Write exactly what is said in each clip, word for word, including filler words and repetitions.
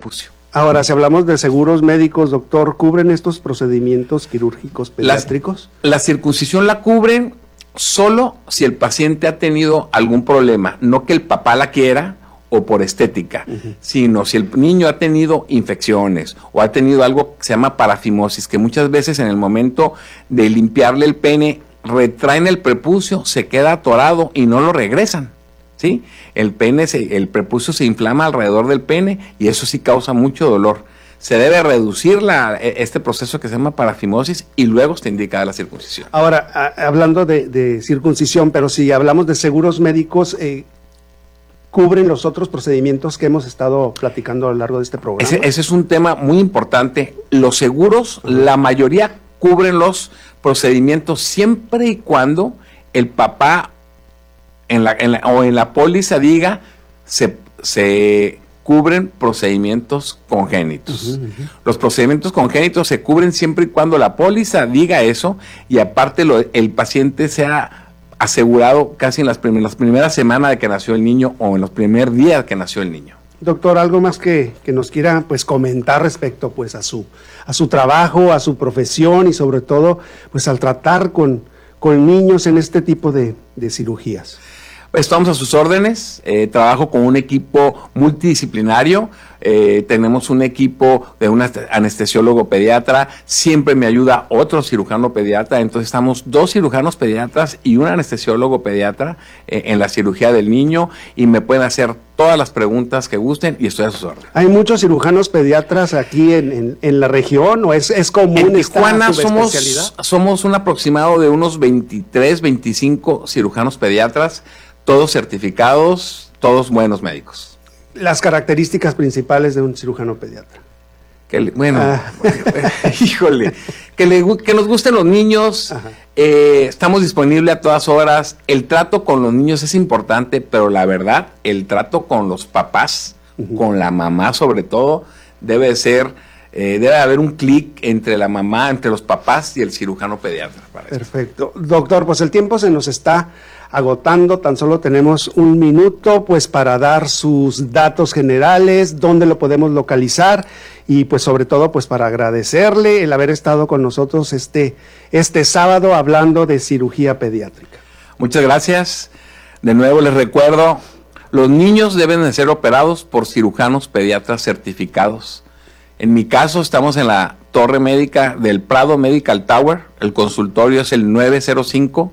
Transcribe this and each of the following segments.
prepucio. Ahora, si hablamos de seguros médicos, doctor, ¿cubren estos procedimientos quirúrgicos pediátricos? La, la circuncisión la cubren solo si el paciente ha tenido algún problema, no que el papá la quiera o por estética, uh-huh. sino si el niño ha tenido infecciones o ha tenido algo que se llama parafimosis, que muchas veces en el momento de limpiarle el pene retraen el prepucio, se queda atorado y no lo regresan. ¿Sí? El pene, se, el prepucio se inflama alrededor del pene y eso sí causa mucho dolor. Se debe reducir la, este proceso que se llama parafimosis y luego se indica la circuncisión. Ahora, a, hablando de, de circuncisión, pero si hablamos de seguros médicos, eh, ¿cubren los otros procedimientos que hemos estado platicando a lo largo de este programa? Ese, ese es un tema muy importante. Los seguros, uh-huh. la mayoría cubren los procedimientos siempre y cuando el papá En la, en la, o en la póliza diga se, se cubren procedimientos congénitos. Uh-huh, uh-huh. Los procedimientos congénitos se cubren siempre y cuando la póliza diga eso y aparte lo, el paciente sea asegurado casi en las, prim- las primeras semanas de que nació el niño o en los primeros días que nació el niño. Doctor, algo más que, que nos quiera pues comentar respecto pues a su a su trabajo, a su profesión y sobre todo pues al tratar con, con niños en este tipo de, de cirugías. Estamos a sus órdenes, eh, trabajo con un equipo multidisciplinario, eh, tenemos un equipo de un anestesiólogo pediatra, siempre me ayuda otro cirujano pediatra, entonces estamos dos cirujanos pediatras y un anestesiólogo pediatra eh, en la cirugía del niño y me pueden hacer todas las preguntas que gusten y estoy a sus órdenes. ¿Hay muchos cirujanos pediatras aquí en, en, en la región o es, es común en Tijuana esta subespecialidad? Somos, somos un aproximado de unos veintitrés, veinticinco cirujanos pediatras, todos certificados, todos buenos médicos. Las características principales de un cirujano pediatra. Que le, bueno, ah. híjole, que, le, que nos gusten los niños, eh, estamos disponibles a todas horas, el trato con los niños es importante, pero la verdad, el trato con los papás, uh-huh. con la mamá sobre todo, debe ser, eh, debe haber un clic entre la mamá, entre los papás y el cirujano pediatra. Perfecto. Doctor, pues el tiempo se nos está agotando, tan solo tenemos un minuto pues para dar sus datos generales, dónde lo podemos localizar y pues sobre todo pues para agradecerle el haber estado con nosotros este, este sábado hablando de cirugía pediátrica. Muchas gracias. De nuevo les recuerdo, los niños deben de ser operados por cirujanos pediatras certificados. En mi caso estamos en la torre médica del Prado Medical Tower, el consultorio es el nueve cero cinco,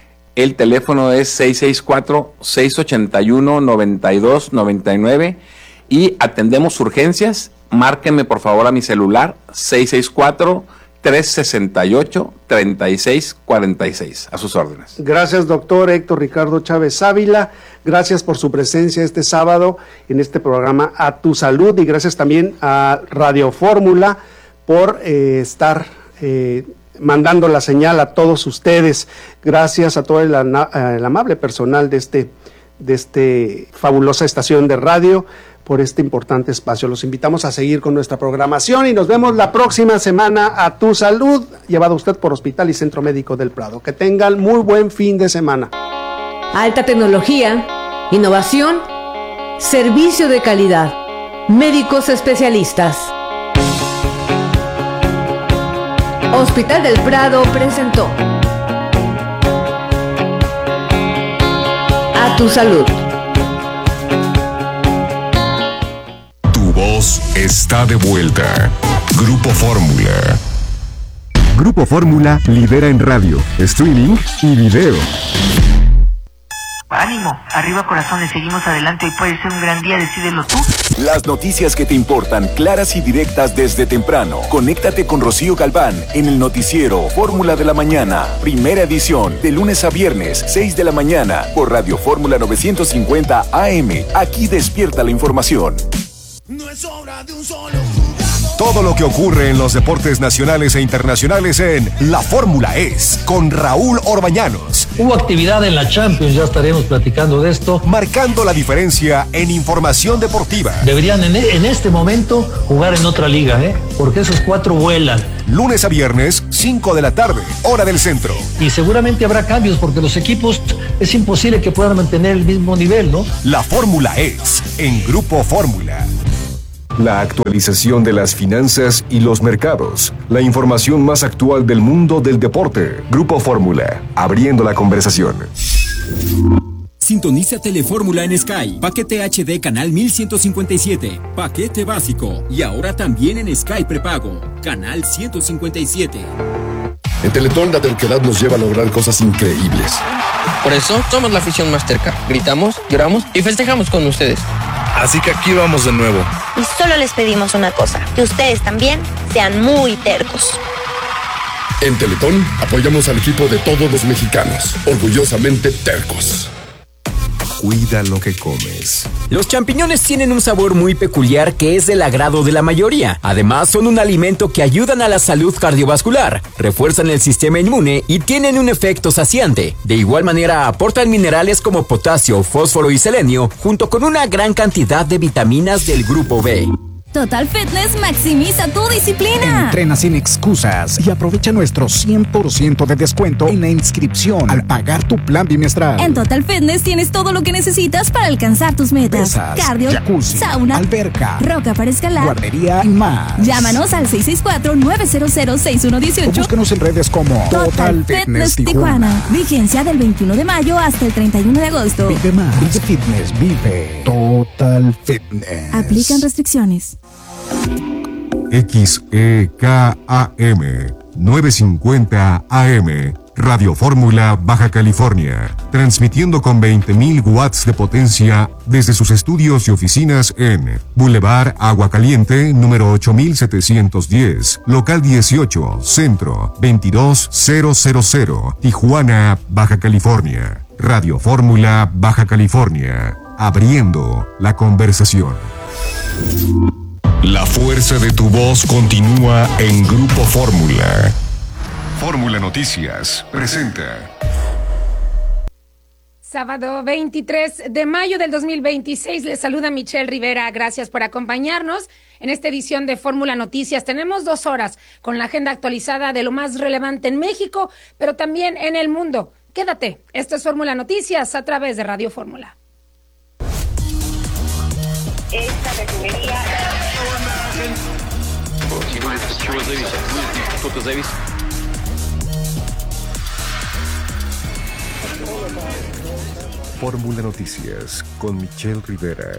el teléfono es seis seis cuatro, seis ocho uno, nueve dos nueve nueve y atendemos urgencias. Márquenme por favor a mi celular seis seis cuatro, tres seis ocho, tres seis cuatro seis. A sus órdenes. Gracias, doctor Héctor Ricardo Chávez Ávila. Gracias por su presencia este sábado en este programa A Tu Salud y gracias también a Radio Fórmula por eh, estar eh, mandando la señal a todos ustedes. Gracias a todo el, el amable personal de este de este fabulosa estación de radio por este importante espacio. Los invitamos a seguir con nuestra programación y nos vemos la próxima semana a Tu Salud, llevado a usted por Hospital y Centro Médico del Prado. Que tengan muy buen fin de semana. Alta tecnología, innovación, servicio de calidad, médicos especialistas. Hospital del Prado presentó A Tu Salud. Tu voz está de vuelta. Grupo Fórmula. Grupo Fórmula lidera en radio, streaming y video. Ánimo, arriba corazones, seguimos adelante, hoy puede ser un gran día, decídelo tú. Las noticias que te importan, claras y directas desde temprano. Conéctate con Rocío Galván en el noticiero Fórmula de la Mañana, primera edición, de lunes a viernes, seis de la mañana, por Radio Fórmula novecientos cincuenta A M. Aquí despierta la información. No es obra de un solo jugador. Todo lo que ocurre en los deportes nacionales e internacionales en La Fórmula es con Raúl Orbañanos. Hubo actividad en la Champions, ya estaremos platicando de esto. Marcando la diferencia en información deportiva. Deberían en, en este momento jugar en otra liga, ¿eh? Porque esos cuatro vuelan. Lunes a viernes, cinco de la tarde, hora del centro. Y seguramente habrá cambios porque los equipos es imposible que puedan mantener el mismo nivel, ¿no? La Fórmula es en Grupo Fórmula. La actualización de las finanzas y los mercados. La información más actual del mundo del deporte. Grupo Fórmula, abriendo la conversación. Sintoniza Telefórmula en Sky. Paquete H D canal mil ciento cincuenta y siete. Paquete básico. Y ahora también en Sky prepago. Canal ciento cincuenta y siete. En Teletón la terquedad nos lleva a lograr cosas increíbles. Por eso somos la afición más terca. Gritamos, lloramos y festejamos con ustedes. Así que aquí vamos de nuevo. Y solo les pedimos una cosa, que ustedes también sean muy tercos. En Teletón apoyamos al equipo de todos los mexicanos, orgullosamente tercos. Cuida lo que comes. Los champiñones tienen un sabor muy peculiar que es del agrado de la mayoría. Además, son un alimento que ayudan a la salud cardiovascular, refuerzan el sistema inmune y tienen un efecto saciante. De igual manera, aportan minerales como potasio, fósforo y selenio, junto con una gran cantidad de vitaminas del grupo B. Total Fitness maximiza tu disciplina. Entrena sin excusas y aprovecha nuestro cien por ciento de descuento en la inscripción al pagar tu plan bimestral. En Total Fitness tienes todo lo que necesitas para alcanzar tus metas. Pesas, cardio, jacuzzi, sauna, alberca, roca para escalar, guardería y más. Llámanos al seis seis cuatro, nueve cero cero, seis uno uno ocho. O búscanos en redes como Total, Total Fitness, Fitness Tijuana. Tijuana. Vigencia del veintiuno de mayo hasta el treinta y uno de agosto. Vive más. Vive Fitness. Vive Total Fitness. Aplican restricciones. X E K A M novecientos cincuenta A M Radio Fórmula Baja California, transmitiendo con veinte mil watts de potencia desde sus estudios y oficinas en Boulevard Agua Caliente, número ocho mil setecientos diez, local dieciocho, centro, veintidós mil, Tijuana, Baja California. Radio Fórmula Baja California, abriendo la conversación. La fuerza de tu voz continúa en Grupo Fórmula. Fórmula Noticias presenta. Sábado veintitrés de mayo del dos mil veintiséis, les saluda Michelle Rivera. Gracias por acompañarnos en esta edición de Fórmula Noticias. Tenemos dos horas con la agenda actualizada de lo más relevante en México, pero también en el mundo. Quédate, esto es Fórmula Noticias a través de Radio Fórmula. Esta refinería... Fórmula Noticias con Michelle Rivera.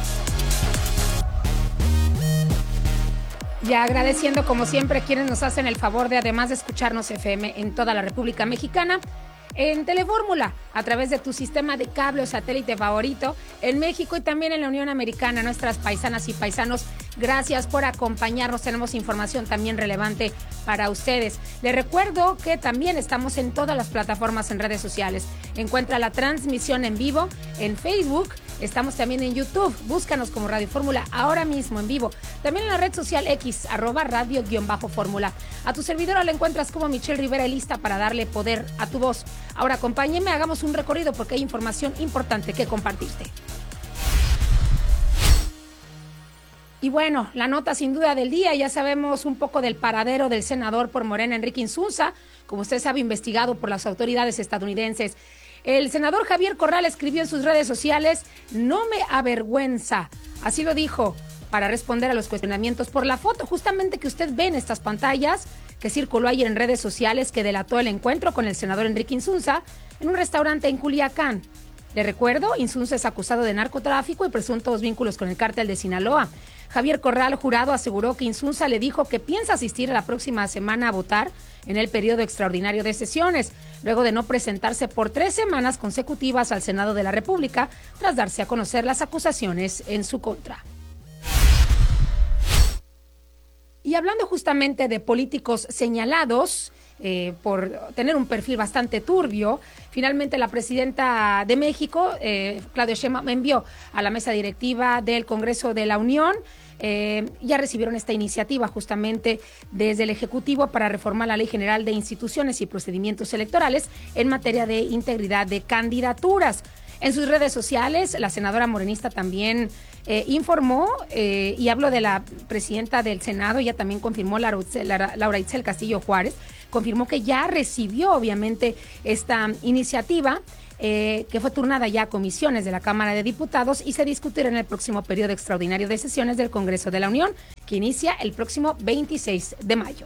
Ya agradeciendo como siempre a quienes nos hacen el favor de, además de escucharnos F M en toda la República Mexicana, en Telefórmula, a través de tu sistema de cable o satélite favorito, en México y también en la Unión Americana. Nuestras paisanas y paisanos, gracias por acompañarnos. Tenemos información también relevante para ustedes. Les recuerdo que también estamos en todas las plataformas en redes sociales. Encuentra la transmisión en vivo en Facebook. Estamos también en YouTube. Búscanos como Radio Fórmula ahora mismo en vivo. También en la red social X, arroba radio-fórmula. A tu servidora la encuentras como Michelle Rivera, lista para darle poder a tu voz. Ahora acompáñenme, hagamos un recorrido porque hay información importante que compartirte. Y bueno, la nota sin duda del día, ya sabemos un poco del paradero del senador por Morena, Enrique Insunza, como usted sabe, investigado por las autoridades estadounidenses. El senador Javier Corral escribió en sus redes sociales: "No me avergüenza", así lo dijo, para responder a los cuestionamientos por la foto justamente que usted ve en estas pantallas, que circuló ayer en redes sociales, que delató el encuentro con el senador Enrique Insunza en un restaurante en Culiacán. Le recuerdo, Insunza es acusado de narcotráfico y presuntos vínculos con el cártel de Sinaloa. Javier Corral, jurado, aseguró que Insunza le dijo que piensa asistir a la próxima semana a votar en el periodo extraordinario de sesiones, luego de no presentarse por tres semanas consecutivas al Senado de la República, tras darse a conocer las acusaciones en su contra. Y hablando justamente de políticos señalados eh, por tener un perfil bastante turbio, finalmente la presidenta de México, eh, Claudia Sheinbaum, envió a la mesa directiva del Congreso de la Unión. Eh, ya recibieron esta iniciativa justamente desde el Ejecutivo para reformar la Ley General de Instituciones y Procedimientos Electorales en materia de integridad de candidaturas. En sus redes sociales, la senadora morenista también eh, informó eh, y habló de la presidenta del Senado. Ella también confirmó, Laura, Laura Itzel Castillo Juárez, confirmó que ya recibió obviamente esta iniciativa eh, que fue turnada ya a comisiones de la Cámara de Diputados y se discutirá en el próximo periodo extraordinario de sesiones del Congreso de la Unión, que inicia el próximo veintiséis de mayo.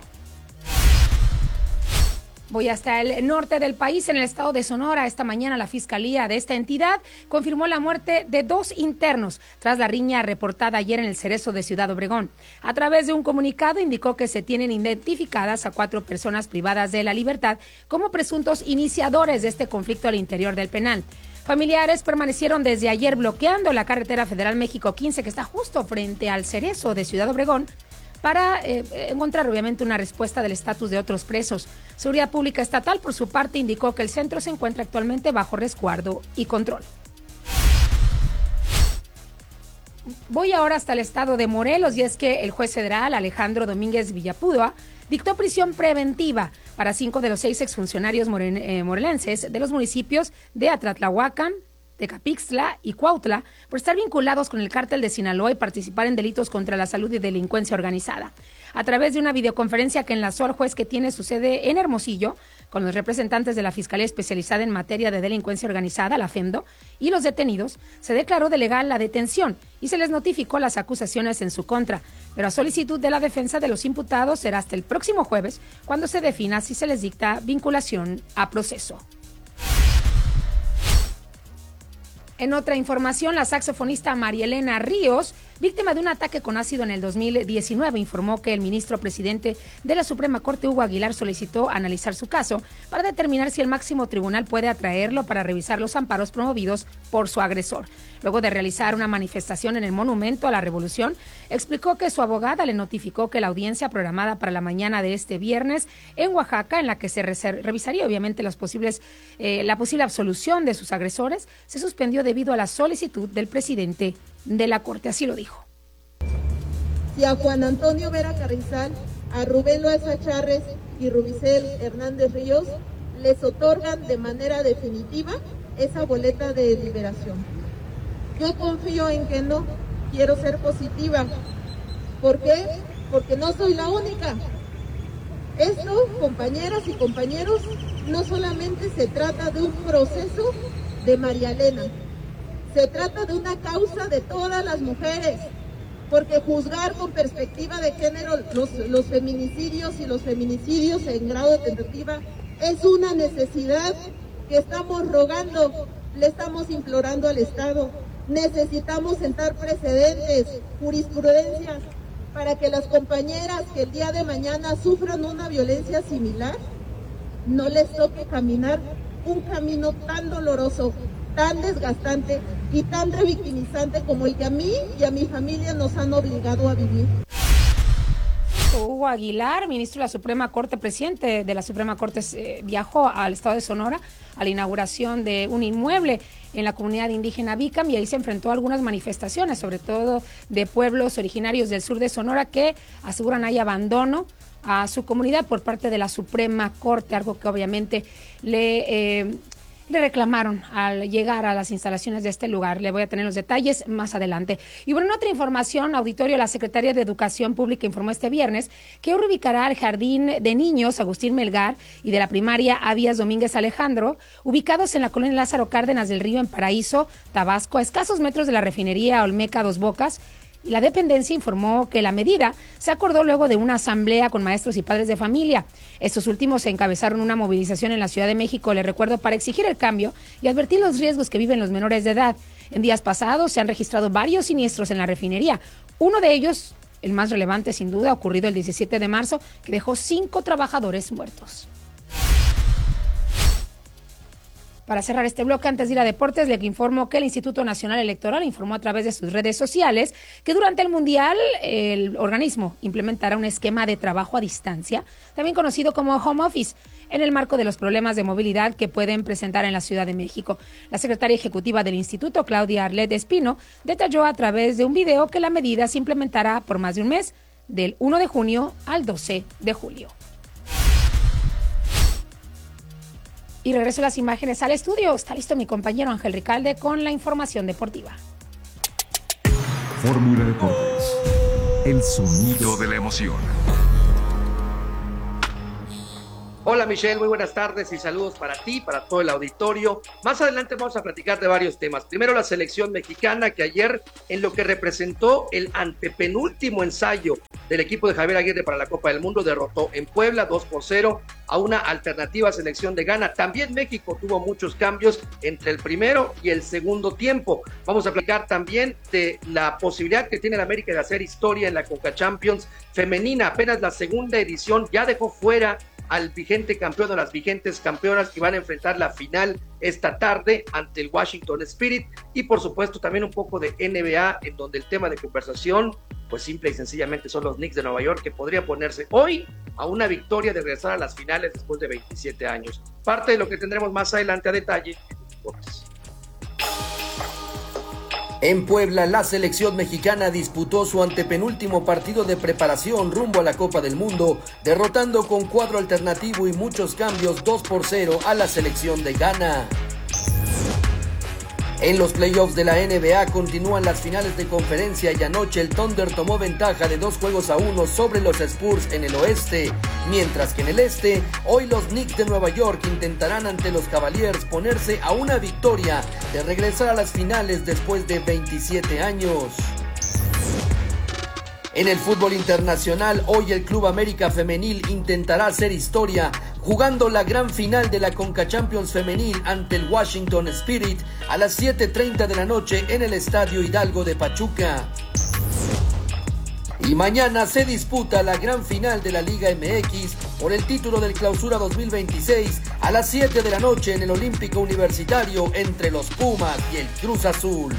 Voy hasta el norte del país, en el estado de Sonora. Esta mañana la fiscalía de esta entidad confirmó la muerte de dos internos tras la riña reportada ayer en el Cerezo de Ciudad Obregón. A través de un comunicado indicó que se tienen identificadas a cuatro personas privadas de la libertad como presuntos iniciadores de este conflicto al interior del penal. Familiares permanecieron desde ayer bloqueando la carretera federal México quince, que está justo frente al Cerezo de Ciudad Obregón, para eh, encontrar obviamente una respuesta del estatus de otros presos. Seguridad Pública Estatal, por su parte, indicó que el centro se encuentra actualmente bajo resguardo y control. Voy ahora hasta el estado de Morelos, y es que el juez federal Alejandro Domínguez Villapúa dictó prisión preventiva para cinco de los seis exfuncionarios moren, eh, morelenses de los municipios de Atlatlahuacan, Tecapixtla y Cuautla por estar vinculados con el cártel de Sinaloa y participar en delitos contra la salud y delincuencia organizada. A través de una videoconferencia que enlazó al juez, que tiene su sede en Hermosillo, con los representantes de la Fiscalía Especializada en Materia de Delincuencia Organizada, la FEMDO, y los detenidos, se declaró de legal la detención y se les notificó las acusaciones en su contra, pero a solicitud de la defensa de los imputados será hasta el próximo jueves cuando se defina si se les dicta vinculación a proceso. En otra información, la saxofonista María Elena Ríos, víctima de un ataque con ácido en el dos mil diecinueve, informó que el ministro presidente de la Suprema Corte, Hugo Aguilar, solicitó analizar su caso para determinar si el máximo tribunal puede atraerlo para revisar los amparos promovidos por su agresor. Luego de realizar una manifestación en el Monumento a la Revolución, explicó que su abogada le notificó que la audiencia programada para la mañana de este viernes en Oaxaca, en la que se revisaría obviamente los posibles, eh, la posible absolución de sus agresores, se suspendió debido a la solicitud del presidente de la Corte. Así lo dijo. Si a Juan Antonio Vera Carrizal, a Rubén Loaiza Charres y Rubicel Hernández Ríos les otorgan de manera definitiva esa boleta de liberación. Yo confío en que no, quiero ser positiva. ¿Por qué? Porque no soy la única. Esto, compañeras y compañeros, no solamente se trata de un proceso de María Elena, se trata de una causa de todas las mujeres, porque juzgar con perspectiva de género los, los feminicidios y los feminicidios en grado de tentativa es una necesidad que estamos rogando, le estamos implorando al Estado. Necesitamos sentar precedentes, jurisprudencias, para que las compañeras que el día de mañana sufran una violencia similar, no les toque caminar un camino tan doloroso, tan desgastante y tan revictimizante como el que a mí y a mi familia nos han obligado a vivir. Hugo Aguilar, ministro de la Suprema Corte, presidente de la Suprema Corte, eh, viajó al estado de Sonora a la inauguración de un inmueble en la comunidad indígena Bicam, y ahí se enfrentó a algunas manifestaciones, sobre todo de pueblos originarios del sur de Sonora, que aseguran hay abandono a su comunidad por parte de la Suprema Corte, algo que obviamente le... Eh, le reclamaron al llegar a las instalaciones de este lugar. Le voy a tener los detalles más adelante. Y bueno, en otra información, auditorio, la Secretaría de Educación Pública informó este viernes que reubicará al Jardín de Niños Agustín Melgar y de la primaria Avías Domínguez Alejandro, ubicados en la colonia Lázaro Cárdenas del Río, en Paraíso, Tabasco, a escasos metros de la refinería Olmeca Dos Bocas. Y la dependencia informó que la medida se acordó luego de una asamblea con maestros y padres de familia. Estos últimos encabezaron una movilización en la Ciudad de México, les recuerdo, para exigir el cambio y advertir los riesgos que viven los menores de edad. En días pasados se han registrado varios siniestros en la refinería. Uno de ellos, el más relevante sin duda, ocurrido el diecisiete de marzo, que dejó cinco trabajadores muertos. Para cerrar este bloque, antes de ir a deportes, le informo que el Instituto Nacional Electoral informó a través de sus redes sociales que durante el Mundial el organismo implementará un esquema de trabajo a distancia, también conocido como home office, en el marco de los problemas de movilidad que pueden presentar en la Ciudad de México. La secretaria ejecutiva del instituto, Claudia Arlet Espino, detalló a través de un video que la medida se implementará por más de un mes, del primero de junio al doce de julio. Y regreso las imágenes al estudio. Está listo mi compañero Ángel Ricalde con la información deportiva. Fórmula Deportes. El sonido de la emoción. Hola Michelle, muy buenas tardes y saludos para ti, para todo el auditorio. Más adelante vamos a platicar de varios temas. Primero la selección mexicana, que ayer en lo que representó el antepenúltimo ensayo del equipo de Javier Aguirre para la Copa del Mundo, derrotó en Puebla dos por cero a una alternativa selección de Ghana. También México tuvo muchos cambios entre el primero y el segundo tiempo. Vamos a platicar también de la posibilidad que tiene la América de hacer historia en la Conca Champions femenina. Apenas la segunda edición ya dejó fuera al vigente campeón o las vigentes campeonas que van a enfrentar la final esta tarde ante el Washington Spirit, y por supuesto también un poco de N B A, en donde el tema de conversación pues simple y sencillamente son los Knicks de Nueva York, que podría ponerse hoy a una victoria de regresar a las finales después de veintisiete años. Parte de lo que tendremos más adelante a detalle en los deportes. En Puebla, la selección mexicana disputó su antepenúltimo partido de preparación rumbo a la Copa del Mundo, derrotando con cuadro alternativo y muchos cambios dos por cero a la selección de Ghana. En los playoffs de la N B A continúan las finales de conferencia y anoche el Thunder tomó ventaja de dos juegos a uno sobre los Spurs en el oeste, mientras que en el este, hoy los Knicks de Nueva York intentarán ante los Cavaliers ponerse a una victoria de regresar a las finales después de veintisiete años. En el fútbol internacional, hoy el Club América Femenil intentará hacer historia jugando la gran final de la Conca Champions Femenil ante el Washington Spirit a las siete treinta de la noche en el Estadio Hidalgo de Pachuca. Y mañana se disputa la gran final de la Liga M X por el título del Clausura dos mil veintiséis a las siete de la noche en el Olímpico Universitario entre los Pumas y el Cruz Azul.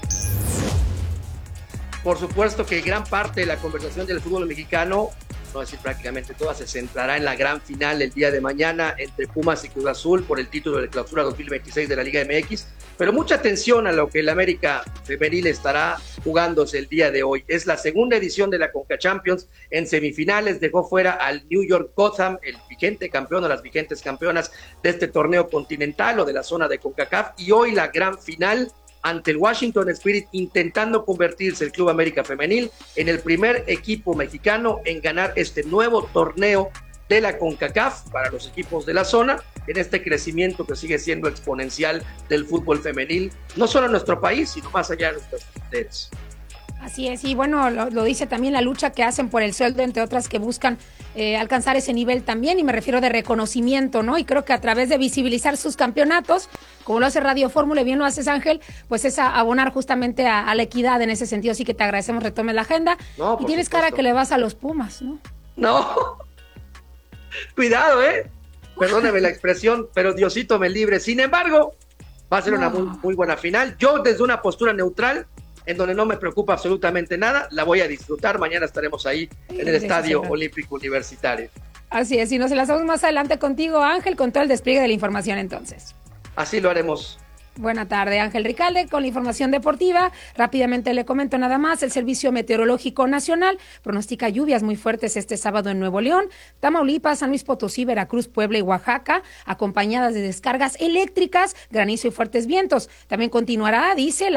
Por supuesto que gran parte de la conversación del fútbol mexicano, no decir prácticamente toda, se centrará en la gran final el día de mañana entre Pumas y Cruz Azul por el título de Clausura dos mil veintiséis de la Liga M X, pero mucha atención a lo que el América Femenil estará jugándose el día de hoy. Es la segunda edición de la Conca Champions. En semifinales dejó fuera al New York Gotham, el vigente campeón o las vigentes campeonas de este torneo continental o de la zona de CONCACAF, y hoy la gran final ante el Washington Spirit, intentando convertirse el Club América Femenil en el primer equipo mexicano en ganar este nuevo torneo de la CONCACAF para los equipos de la zona, en este crecimiento que sigue siendo exponencial del fútbol femenil, no solo en nuestro país, sino más allá de nuestras fronteras. Así es, y bueno, lo, lo dice también la lucha que hacen por el sueldo, entre otras que buscan eh, alcanzar ese nivel también, y me refiero de reconocimiento, ¿no? Y creo que a través de visibilizar sus campeonatos, como lo hace Radio Fórmula, y bien lo haces, Ángel, pues es a abonar justamente a, a la equidad en ese sentido. Así que te agradecemos, retomes la agenda. No, y tienes supuesto. Cara que le vas a los Pumas, ¿no? No, cuidado, ¿eh? Perdóneme la expresión, pero Diosito me libre. Sin embargo, va a ser no. una muy, muy buena final. Yo, desde una postura neutral, en donde no me preocupa absolutamente nada, la voy a disfrutar. Mañana estaremos ahí en el Estadio Olímpico Universitario. Así es, y nos enlazamos más adelante contigo, Ángel, con todo el despliegue de la información entonces. Así lo haremos. Buena tarde, Ángel Ricalde, con la información deportiva. Rápidamente le comento nada más. El Servicio Meteorológico Nacional pronostica lluvias muy fuertes este sábado en Nuevo León, Tamaulipas, San Luis Potosí, Veracruz, Puebla y Oaxaca, acompañadas de descargas eléctricas, granizo y fuertes vientos. También continuará, dice, la